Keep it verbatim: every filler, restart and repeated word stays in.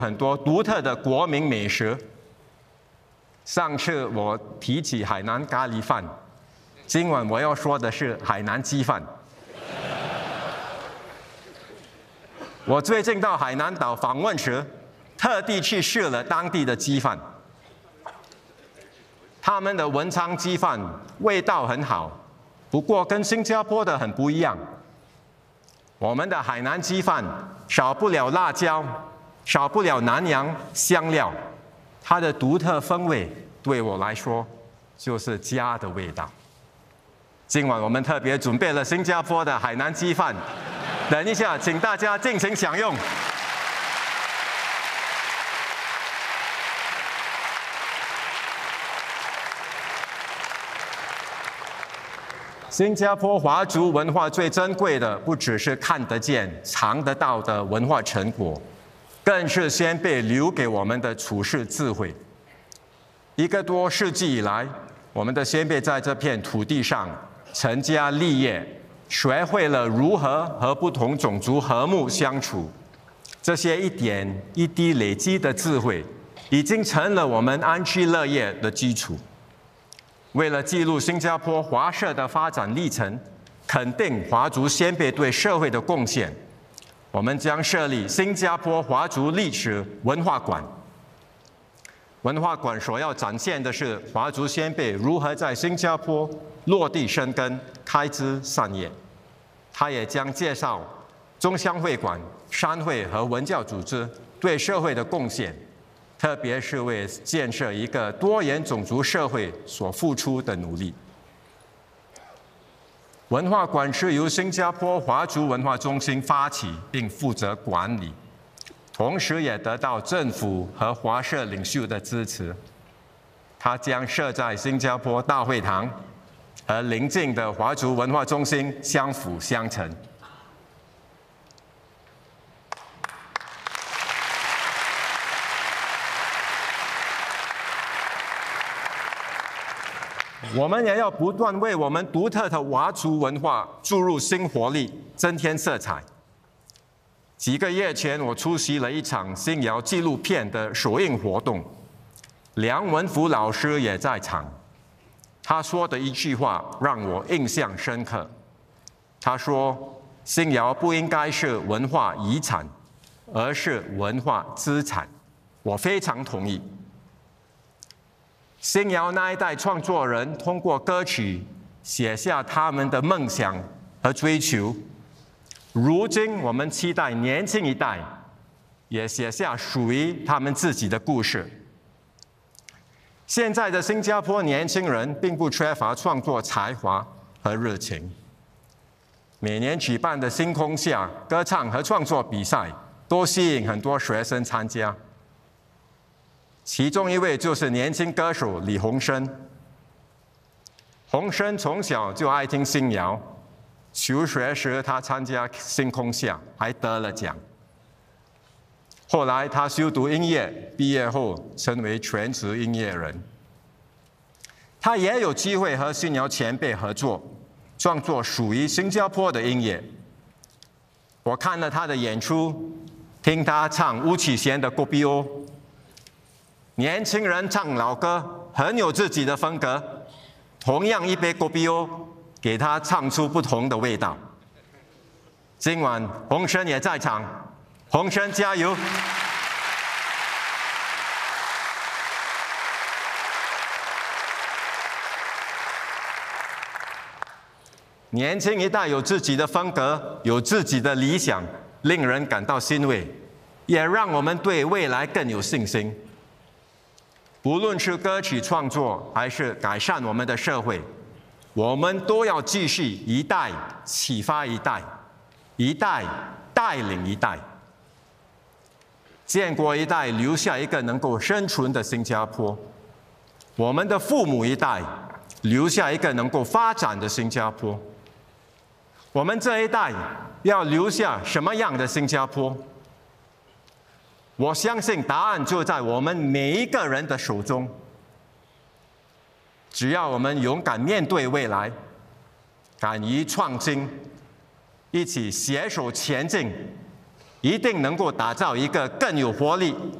很多独特的国民美食。上次我提起海南咖喱饭，今晚我要说的是海南鸡饭。我最近到海南岛访问时，特地去试了当地的鸡饭。他们的文昌鸡饭味道很好，不过跟新加坡的很不一样。我们的海南鸡饭少不了辣椒，少不了南洋香料，它的独特风味对我来说就是家的味道。今晚我们特别准备了新加坡的海南鸡饭，等一下请大家尽情享用。新加坡华族文化最珍贵的，不只是看得见、尝得到的文化成果，更是先辈留给我们的处世智慧。一个多世纪以来，我们的先辈在这片土地上成家立业，学会了如何和不同种族和睦相处。这些一点一滴累积的智慧，已经成了我们安居乐业的基础。为了记录新加坡华社的发展历程，肯定华族先辈对社会的贡献，我们将设立新加坡华族历史文化馆。文化馆所要展现的是华族先辈如何在新加坡落地生根、开枝散叶。它也将介绍中乡会馆、商会和文教组织对社会的贡献，特别是为建设一个多元种族社会所付出的努力。文化馆是由新加坡华族文化中心发起并负责管理，同时也得到政府和华社领袖的支持。它将设在新加坡大会堂，和邻近的华族文化中心相辅相成。我们也要不断为我们独特的华族文化注入新活力，增添色彩。几个月前，我出席了一场新谣纪录片的首映活动，梁文福老师也在场。他说的一句话让我印象深刻。他说：“新谣不应该是文化遗产，而是文化资产。”我非常同意。新谣那一代创作人通过歌曲写下他们的梦想和追求。如今，我们期待年轻一代也写下属于他们自己的故事。现在的新加坡年轻人并不缺乏创作才华和热情。每年举办的星空下歌唱和创作比赛都吸引很多学生参加。其中一位就是年轻歌手李洪生。洪生从小就爱听新谣，求学时他参加星空下，还得了奖。后来他修读音乐，毕业后成为全职音乐人。他也有机会和新谣前辈合作，创作属于新加坡的音乐。我看了他的演出，听他唱巫启贤的《国比欧》。年轻人唱老歌很有自己的风格，同样一杯国比欧，给他唱出不同的味道。今晚洪生也在场，洪生加油！年轻一代有自己的风格，有自己的理想，令人感到欣慰，也让我们对未来更有信心。不论是歌曲创作，还是改善我们的社会，我们都要继续一代启发一代，一代带领一代。建国一代留下一个能够生存的新加坡，我们的父母一代留下一个能够发展的新加坡。我们这一代要留下什么样的新加坡？我相信答案就在我们每一个人的手中。只要我们勇敢面对未来，敢于创新，一起携手前进， 一定能够打造一个更有活力、